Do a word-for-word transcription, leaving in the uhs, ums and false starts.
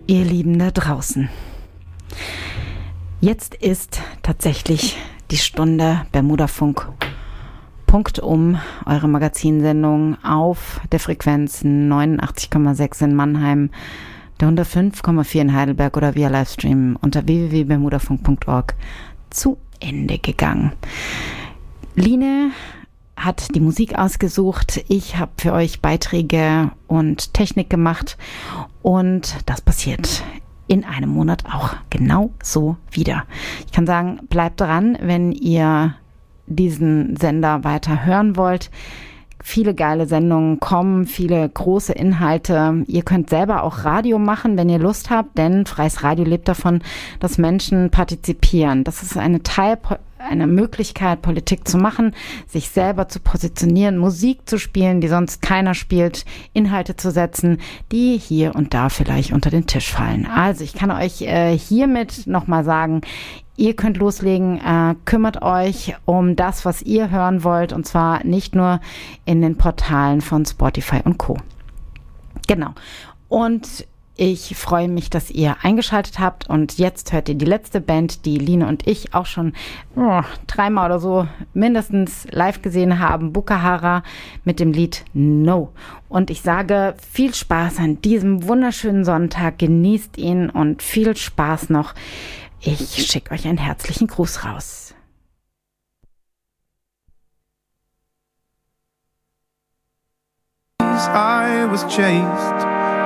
ihr Lieben da draußen. Jetzt ist tatsächlich die Stunde Bermudafunk. Punkt um, eure Magazinsendung auf der Frequenz neunundachtzig Komma sechs in Mannheim, der hundertfünf Komma vier in Heidelberg oder via Livestream unter w w w punkt bermudafunk punkt org zu Ende gegangen. Line hat die Musik ausgesucht. Ich habe für euch Beiträge und Technik gemacht und das passiert in einem Monat auch genau so wieder. Ich kann sagen, bleibt dran, wenn ihr diesen Sender weiter hören wollt. Viele geile Sendungen kommen, viele große Inhalte. Ihr könnt selber auch Radio machen, wenn ihr Lust habt, denn Freies Radio lebt davon, dass Menschen partizipieren. Das ist eine Teil, eine Möglichkeit, Politik zu machen, sich selber zu positionieren, Musik zu spielen, die sonst keiner spielt, Inhalte zu setzen, die hier und da vielleicht unter den Tisch fallen. Also ich kann euch äh, hiermit nochmal sagen, ihr könnt loslegen, äh, kümmert euch um das, was ihr hören wollt, und zwar nicht nur in den Portalen von Spotify und Co. Genau. Und ich freue mich, dass ihr eingeschaltet habt, und jetzt hört ihr die letzte Band, die Line und ich auch schon oh, dreimal oder so mindestens live gesehen haben, Bukahara mit dem Lied No. Und ich sage viel Spaß an diesem wunderschönen Sonntag, genießt ihn und viel Spaß noch. Ich schicke euch einen herzlichen Gruß raus. I was chased